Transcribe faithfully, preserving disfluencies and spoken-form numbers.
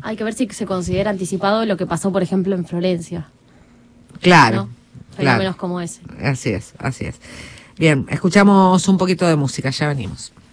hay que ver si se considera anticipado lo que pasó, por ejemplo, en Florencia. Claro, ¿No? Fenómenos claro. como ese. Así es, así es. Bien, escuchamos un poquito de música, ya venimos.